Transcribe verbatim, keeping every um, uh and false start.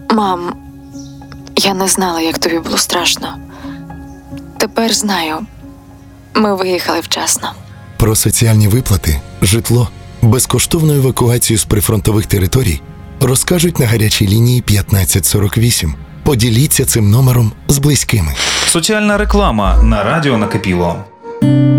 Мам, я не знала, як тобі було страшно. Тепер знаю. Ми виїхали вчасно. Про соціальні виплати, житло, безкоштовну евакуацію з прифронтових територій розкажуть на гарячій лінії п'ятнадцять сорок вісім. Поділіться цим номером з близькими. Соціальна реклама на радіо Накипіло.